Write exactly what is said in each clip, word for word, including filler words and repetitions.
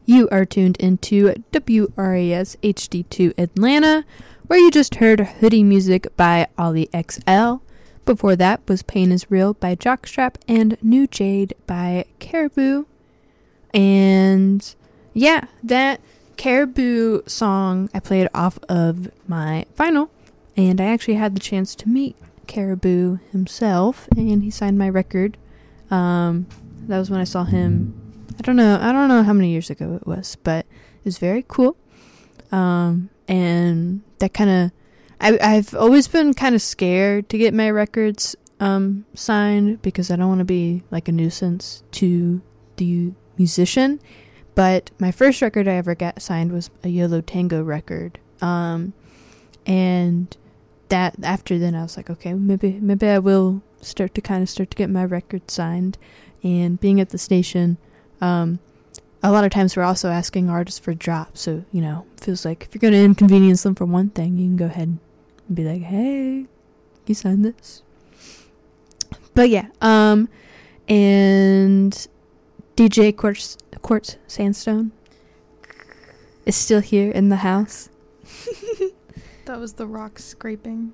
You are tuned into W R A S H D two Atlanta, where you just heard Hoodie Music by Ollie X L. Before that was Pain is Real by Jockstrap and New Jade by Caribou. And yeah, that Caribou song I played off of my vinyl, and I actually had the chance to meet Caribou himself, and he signed my record. Um, that was when I saw him. I don't know. I don't know how many years ago it was, but it was very cool. Um, and that kind of, I I've always been kind of scared to get my records um signed because I don't want to be like a nuisance to the musician. But my first record I ever got signed was a Yolo Tango record. Um, and that after then I was like, okay, maybe maybe I will start to kind of start to get my record signed. And being at the station, um, a lot of times we're also asking artists for drops. So, you know, it feels like if you're going to inconvenience them for one thing, you can go ahead and be like, hey, you signed this. But yeah, um, and D J Quartz, Quartz Sandstone is still here in the house. That was the rock scraping.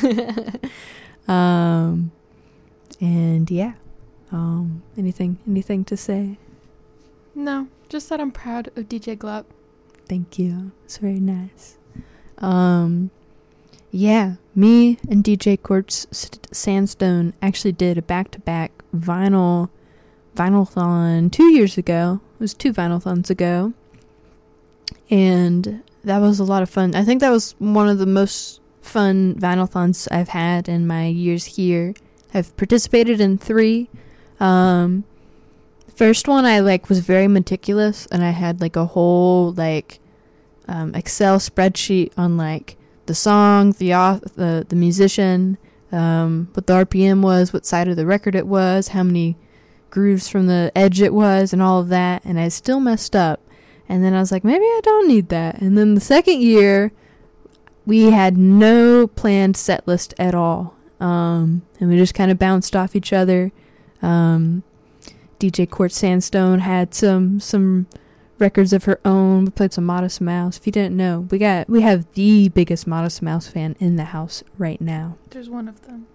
um, and yeah, um, anything, anything to say? No, just that I'm proud of D J Glop. Thank you. It's very nice. Um, yeah, me and D J Quartz Sandstone actually did a back-to-back vinyl vinyl-thon two years ago. It was two vinyl-thons ago. And that was a lot of fun. I think that was one of the most fun vinyl-thons I've had in my years here. I've participated in three. Um, first one I like was very meticulous, and I had like a whole like um, Excel spreadsheet on like the song, the author, the the musician, um, what the R P M was, what side of the record it was, how many grooves from the edge it was, and all of that. And I still messed up. And then I was like, maybe I don't need that. And then the second year, we had no planned set list at all. Um, and we just kind of bounced off each other. Um, D J Quartz Sandstone had some some records of her own. We played some Modest Mouse. If you didn't know, we got we have the biggest Modest Mouse fan in the house right now. There's one of them.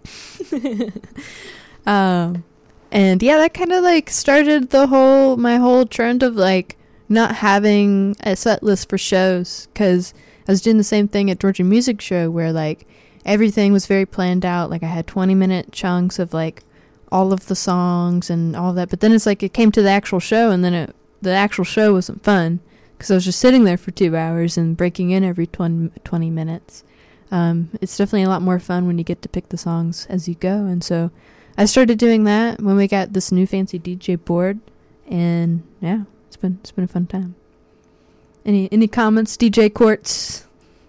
um, and yeah, that kind of like started the whole my whole trend of like not having a set list for shows, because I was doing the same thing at Georgia Music Show where like everything was very planned out. Like I had twenty minute chunks of like all of the songs and all that, but then it's like it came to the actual show, and then it, the actual show wasn't fun because I was just sitting there for two hours and breaking in every twenty minutes. Um, it's definitely a lot more fun when you get to pick the songs as you go, and so I started doing that when we got this new fancy D J board, and yeah, it's been it's been a fun time. Any any comments, D J Quartz?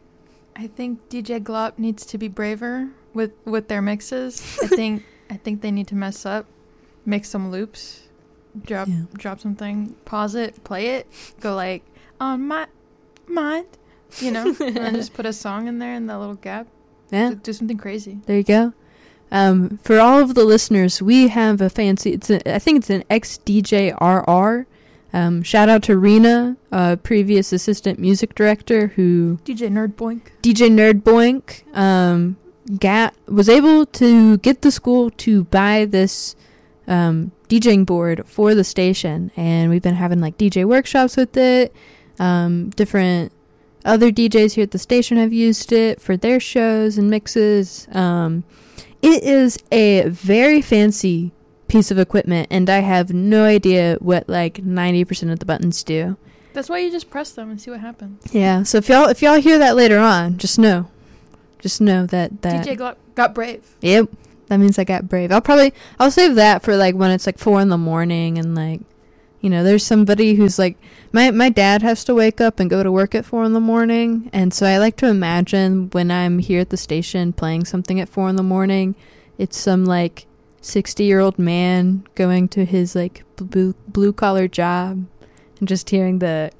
I think D J Glop needs to be braver with, with their mixes. I think I think they need to mess up, make some loops, drop Yeah. drop something, pause it, play it, go like on my mind, you know, and then just put a song in there in that little gap. Yeah, Do, do something crazy. there you go. Um, for all of the listeners, we have a fancy. It's a, I think it's an X D J R R. Um, shout out to Rena, uh, previous assistant music director, who D J Nerd Boink. D J Nerd Boink um, got was able to get the school to buy this um, DJing board for the station, and we've been having like D J workshops with it. Um, different other D Js here at the station have used it for their shows and mixes. Um, it is a very fancy piece of equipment, and I have no idea what like ninety percent of the buttons do. That's why you just press them and see what happens. Yeah, so if y'all if y'all hear that later on, just know. Just know that that D J Glop got brave. Yep. That means I got brave. I'll probably I'll save that for like when it's like four in the morning, and like, you know, there's somebody who's like my my dad has to wake up and go to work at four in the morning, and so I like to imagine when I'm here at the station playing something at four in the morning, it's some like sixty year old man going to his like blue blue collar job and just hearing the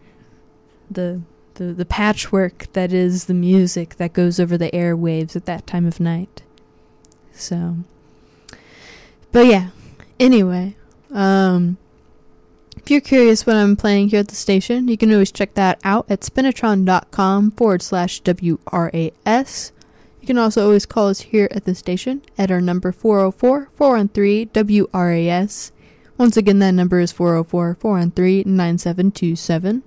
the the the patchwork that is the music that goes over the airwaves at that time of night. So, but yeah, anyway, um If you're curious what I'm playing here at the station, you can always check that out at spinatron.com forward slash WRAS. You can also always call us here at the station at our number four oh four, four one three, W R A S. Once again, that number is four oh four, four one three, nine seven two seven.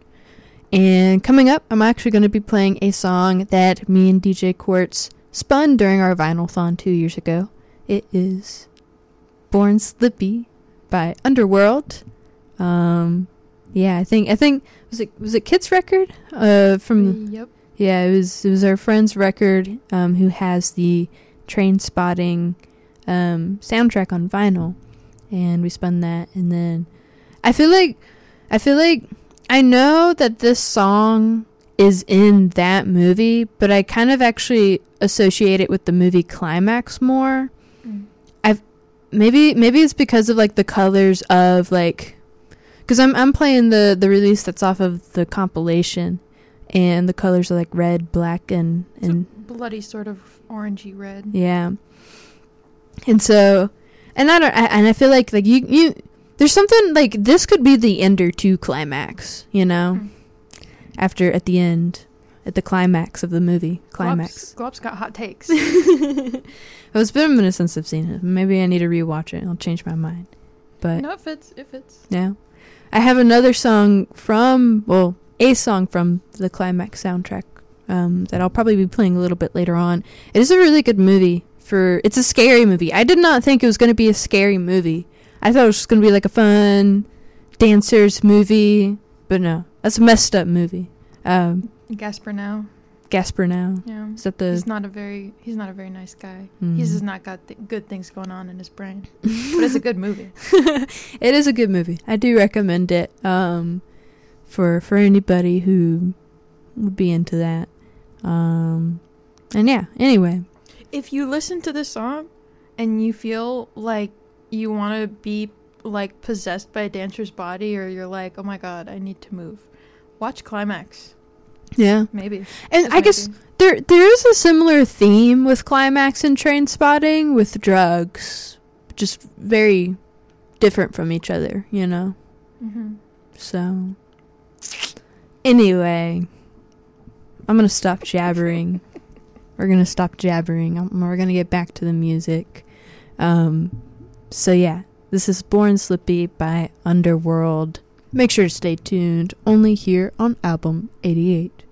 And coming up, I'm actually going to be playing a song that me and D J Quartz spun during our Vinyl-thon two years ago. It is Born Slippy by Underworld. Um, yeah, I think I think was it was it Kit's record? Uh, from Yep. Yeah, it was it was our friend's record. Um, who has the Train Spotting, um, soundtrack on vinyl, and we spun that. And then I feel like I feel like I know that this song is in that movie, but I kind of actually associate it with the movie Climax more. Mm. I've maybe maybe it's because of like the colors of like. Because I'm I'm playing the, the release that's off of the compilation, and the colors are like red, black, and and It's a bloody sort of orangey red. yeah. And so, and I don't, I, and I feel like like you you there's something like this could be the Ender two climax, you know, Mm. after at the end, at the climax of the movie climax. Glop's got hot takes. Well, it's been a minute since I've seen it. Maybe I need to rewatch it. I'll change my mind. But No, it fits. It fits. yeah. I have another song from, well, a song from the Climax soundtrack um, that I'll probably be playing a little bit later on. It is a really good movie. For It's a scary movie. I did not think it was going to be a scary movie. I thought it was just going to be like a fun dancers movie. But no, that's a messed up movie. Um, Gasper now. Gasper Now. Yeah. Is that the... He's not a very he's not a very nice guy. Mm. He's just not got th- good things going on in his brain. But it's a good movie. It is a good movie. I do recommend it um, for for anybody who would be into that. Um, and yeah, anyway. If you listen to this song and you feel like you want to be like possessed by a dancer's body, or you're like, oh my god, I need to move, watch Climax. Yeah. Maybe. And Just I guess maybe. there there is a similar theme with Climax and Train Spotting with drugs. Just very different from each other, you know? Mm-hmm. So, anyway, I'm going to stop jabbering. We're going to stop jabbering. Um, we're going to get back to the music. Um, so, yeah, this is Born Slippy by Underworld. Make sure to stay tuned, only here on Album eighty-eight.